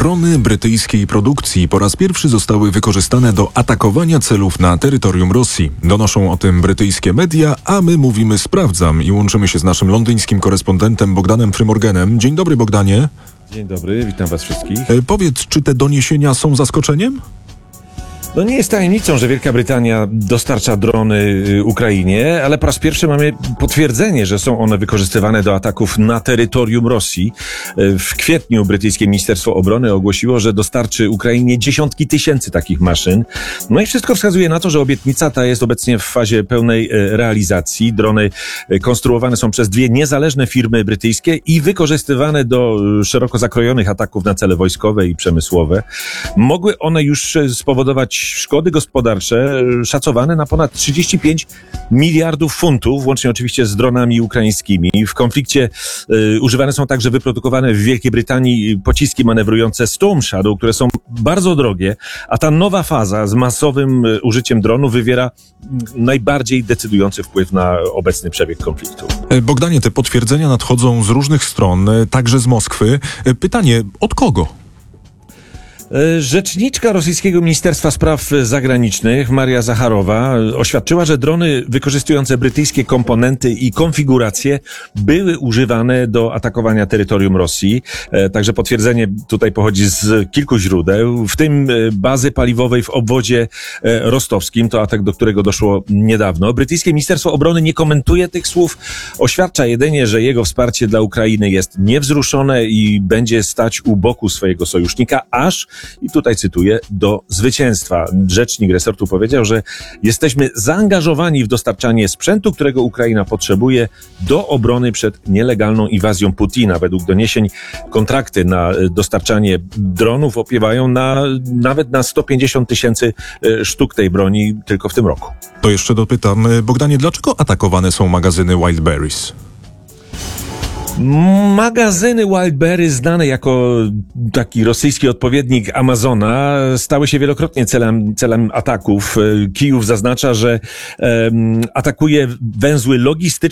Drony brytyjskiej produkcji po raz pierwszy zostały wykorzystane do atakowania celów na terytorium Rosji. Donoszą o tym brytyjskie media, a my mówimy sprawdzam i łączymy się z naszym londyńskim korespondentem Bogdanem Frymorganem. Dzień dobry, Bogdanie. Dzień dobry, witam was wszystkich. Powiedz, czy te doniesienia są zaskoczeniem? No nie jest tajemnicą, że Wielka Brytania dostarcza drony Ukrainie, ale po raz pierwszy mamy potwierdzenie, że są one wykorzystywane do ataków na terytorium Rosji. W kwietniu brytyjskie Ministerstwo Obrony ogłosiło, że dostarczy Ukrainie dziesiątki tysięcy takich maszyn. No i wszystko wskazuje na to, że obietnica ta jest obecnie w fazie pełnej realizacji. Drony konstruowane są przez dwie niezależne firmy brytyjskie i wykorzystywane do szeroko zakrojonych ataków na cele wojskowe i przemysłowe. Mogły one już spowodować szkody gospodarcze szacowane na ponad 35 miliardów funtów, łącznie oczywiście z dronami ukraińskimi. W konflikcie używane są także wyprodukowane w Wielkiej Brytanii pociski manewrujące Storm Shadow, które są bardzo drogie, a ta nowa faza z masowym użyciem dronu wywiera najbardziej decydujący wpływ na obecny przebieg konfliktu. Bogdanie, te potwierdzenia nadchodzą z różnych stron, także z Moskwy. Pytanie, od kogo? Rzeczniczka rosyjskiego Ministerstwa Spraw Zagranicznych, Maria Zacharowa, oświadczyła, że drony wykorzystujące brytyjskie komponenty i konfiguracje były używane do atakowania terytorium Rosji. Także potwierdzenie tutaj pochodzi z kilku źródeł, w tym bazy paliwowej w obwodzie rostowskim. To atak, do którego doszło niedawno. Brytyjskie Ministerstwo Obrony nie komentuje tych słów. Oświadcza jedynie, że jego wsparcie dla Ukrainy jest niewzruszone i będzie stać u boku swojego sojusznika, aż, i tutaj cytuję, do zwycięstwa. Rzecznik resortu powiedział, że jesteśmy zaangażowani w dostarczanie sprzętu, którego Ukraina potrzebuje do obrony przed nielegalną inwazją Putina. Według doniesień kontrakty na dostarczanie dronów opiewają nawet na 150 tysięcy sztuk tej broni tylko w tym roku. To jeszcze dopytam, Bogdanie, dlaczego atakowane są magazyny Wildberries? Magazyny Wildberries, znane jako taki rosyjski odpowiednik Amazona, stały się wielokrotnie celem ataków. Kijów zaznacza, że atakuje węzły logistyczne